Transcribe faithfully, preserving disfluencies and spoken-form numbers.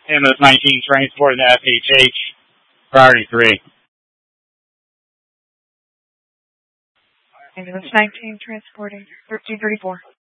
Ambulance nineteen transporting to F H H, priority three. Ambulance nineteen transporting thirteen thirty-four.